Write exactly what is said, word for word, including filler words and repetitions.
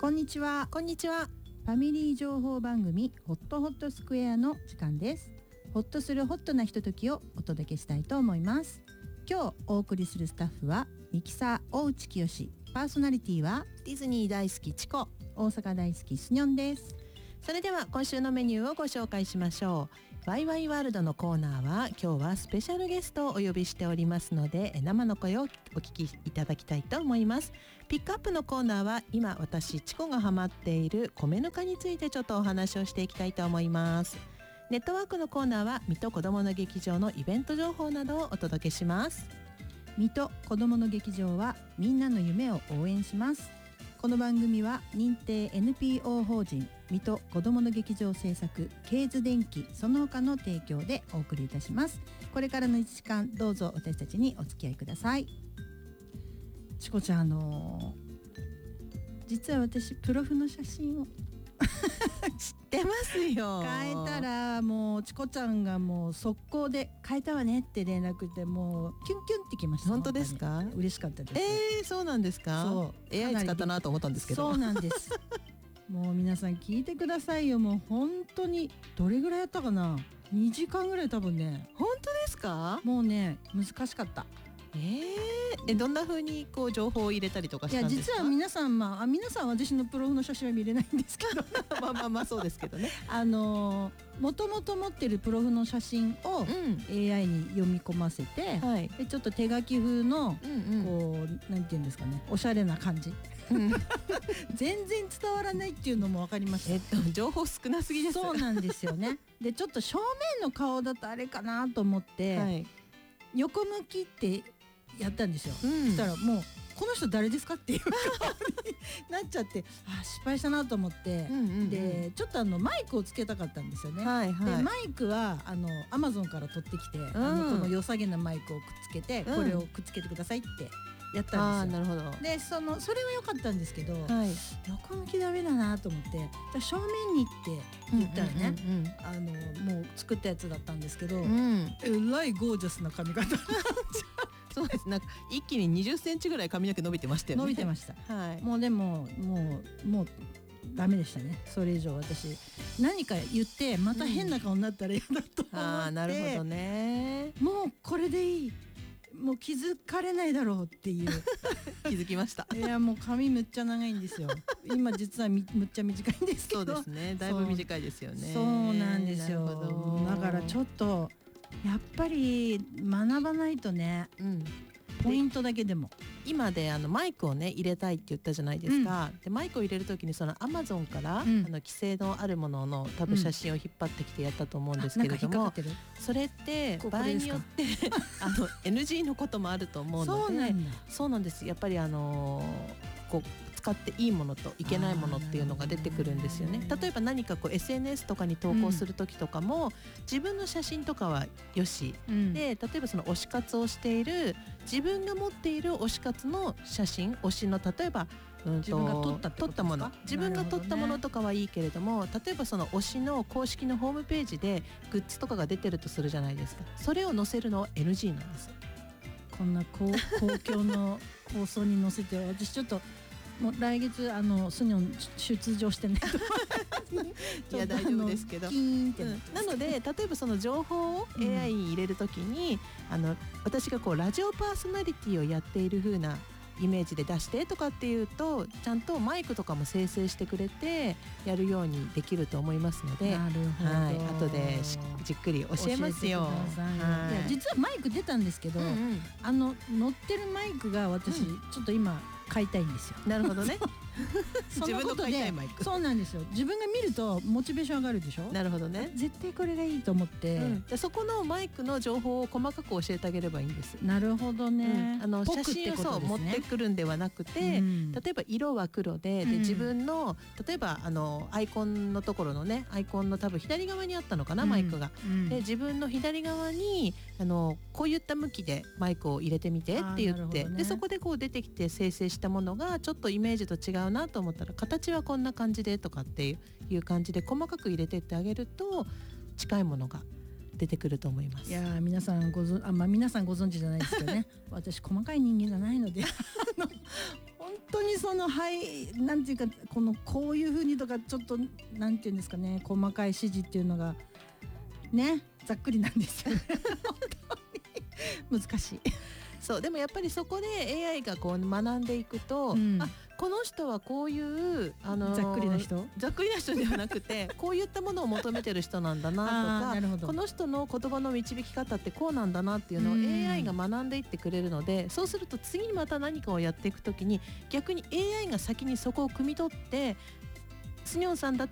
こんにちは。 こんにちは。 ファミリー情報番組ホットホットスクエアの時間です。ホッとするホットなひとときをお届けしたいと思います。今日お送りするスタッフはミキサー大内清、パーソナリティはディズニー大好きチコ、 大阪大好きスニョンです。 それでは今週のメニューをご紹介しましょう。ワイワイワールドのコーナーは今日はスペシャルゲストをお呼びしておりますので、生の声をお聞きいただきたいと思います。ピックアップのコーナーは今私チコがハマっている米ぬかについてちょっとお話をしていきたいと思います。ネットワークのコーナーは水戸こどもの劇場のイベント情報などをお届けします。 水戸こどもの劇場はみんなの夢を応援します。この番組は認定 エヌピーオー 法人水戸こどもの劇場制作ケーズ電機その他の提供でお送りいたします。これからのいちじかんどうぞ私たちにお付き合いください。チコちゃん、あのー、実は私プロフの写真を知ってますよ。 変えたらもうチコちゃんがもう速攻で変えたわねって連絡でもうキュンキュンってきました。 本当ですか？ 嬉しかったです。 えー、そうなんですか？そう エーアイ 使ったなと思ったんですけど。 そうなんですもう皆さん聞いてくださいよ。もう本当にどれぐらいやったかな、にじかんぐらい多分ね。 本当ですか？ もうね難しかった。 えー、えどんな風にこう情報を入れたりとかしたんですか？ いや実は皆さん、まあ、あ皆さん私のプロフの写真は見れないんですけどまあまあまあそうですけどねあのもともと持ってるプロフの写真を エーアイ に読み込ませて、うん、でちょっと手書き風の、うんうん、こうなんていうんですかね、おしゃれな感じ全然伝わらないっていうのも分かりました。 えっと情報少なすぎです。 そうなんですよねでちょっと正面の顔だとあれかなと思って、はい、横向きってやったんですよ、うん、そしたらもうこの人誰ですかっていう顔になっちゃってあ失敗したなと思って、うんうんうん、でちょっとあのマイクをつけたかったんですよね、はいはい、でマイクはあのアマゾンから取ってきて、うん、あのこの良さげなマイクをくっつけて、うん、これをくっつけてくださいってやったんですよ。 あなるほど。 でそのそれは良かったんですけど、はい、横向きダメだなと思って正面にって言ったらね、うんうんうんうん、あのもう作ったやつだったんですけど、うん、えらいゴージャスな髪型そうです。なんか一気ににじゅっセンチぐらい髪の毛伸びてましたよね。 伸びてました、 はい、 もうでももうもうダメでしたね。それ以上私何か言ってまた変な顔になったら嫌だと思って、うん、 あなるほどね。 もうこれでいい、もう気づかれないだろうっていう気づきました。 いやもう髪むっちゃ長いんですよ今実はみむっちゃ短いんですけど。 そうですね、だいぶ短いですよね。 そうなんですよ。だからちょっとやっぱり学ばないとね、うん、ポイントだけでも今であのマイクをね入れたいって言ったじゃないですか、うん、でマイクを入れるときにそのアマゾンから、うん、あの規制のあるものの多分写真を引っ張ってきてやったと思うんですけれども、うん、それって場合によってあの エヌジー のこともあると思うので。 そうなんだ。 そうなんです。やっぱりあのー、こう使っていいものといけないものっていうのが出てくるんですよね。例えば何かこう エスエヌエス とかに投稿する時とかも、うん、自分の写真とかはよし、うん、で例えばその推し活をしている自分が持っている推し活の写真、推しの例えばうんと自分が撮ったってことですか？ 撮ったもの、自分が撮ったものとかはいいけれども、例えばその推しの公式のホームページでグッズとかが出てるとするじゃないですか。それを載せるのは エヌジー なんです。 こんな公共の放送に載せて私ちょっともう来月あのスニョン出場してねいや大丈夫ですけど、 キーンってな、 うん、なので例えばその情報を エーアイ に入れるときに、うん、あの私がこうラジオパーソナリティをやっている風なイメージで出してとかっていうと、ちゃんとマイクとかも生成してくれてやるようにできると思いますので、 なるほど、はい、 後でじっくり教えますよ。 はい、いや実はマイク出たんですけど、うんうん、あの乗ってるマイクが私、うん、ちょっと今買いたいんですよ。 なるほどね自分の買いたいマイク。 そうなんですよ。自分が見るとモチベーション上がるでしょ。 なるほどね。 絶対これがいいと思って、うん、 でそこのマイクの情報を細かく教えてあげればいいんです。 なるほどね、 うん、あの写真をそう、ね、持ってくるんではなくて、うん、例えば色は黒 で, で自分の例えばあのアイコンのところのね、アイコンの多分左側にあったのかな、うん、マイクが、うん、で自分の左側にあのこういった向きでマイクを入れてみてって言って、ね、でそこでこう出てきて生成したものがちょっとイメージと違うなと思ったら形はこんな感じでとかっていう感じで細かく入れてってあげると近いものが出てくると思います。 いや皆さんごぞあ、まあ、皆さんご存知じゃないですけどね私細かい人間じゃないので本当にそのはいなんていうかこのこういう風にとかちょっとなんていうんですかね細かい指示っていうのがねざっくりなんですよね本当に難しい。 そうでもやっぱりそこで エーアイ がこう学んでいくと、うん、あこの人はこういう、あのー、 ざっくりな人ざっくりな人ではなくてこういったものを求めてる人なんだなとかこの人の言葉の導き方ってこうなんだなっていうのを エーアイ が学んでいってくれるので、そうすると次にまた何かをやっていくときに逆に エーアイ が先にそこを汲み取ってスニョンさんだ